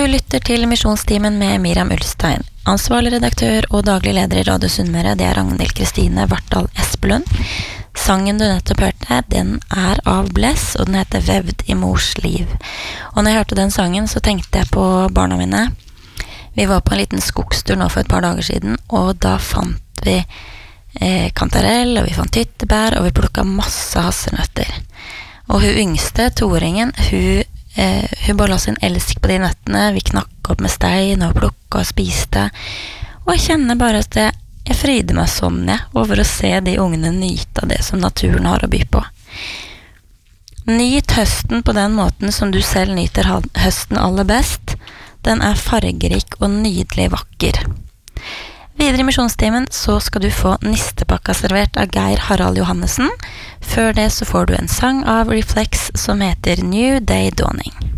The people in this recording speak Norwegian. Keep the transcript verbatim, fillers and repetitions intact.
lytter til Misjonstimen med Miriam Ulstein. Ansvarlig redaktør og daglig leder i Radio Sunnmøre, det er Ragnhild Kristine Vartdal Espelund. Sangen du nettopp hørte, den er av Bless, og den heter Vevd i mors liv. Og når jeg hørte den sangen, så tenkte jeg på barna mine. Vi var på en liten skogstur nå for et par dager siden, og da fant vi eh, kantarell, og vi fant tyttebær, og vi plukket masse hasselnøtter. Og hun yngste, toåringen, hun, eh, hun bare la sin elsk på de nøttene. Vi knakket opp med stein og plukket og spiste. Og jeg kjenner bare at det, jeg fryder meg sånn jeg, over å se de ungene nyte av det som naturen har å by på. Nyt høsten på den måten som du selv nyter høsten aller best. Den er fargerik og nydelig vakker. Videre i Misjonstimen så skal du få nistepakka servert av Geir Harald Johannessen. Før det så får du en sang av Reflex som heter New Day Dawning.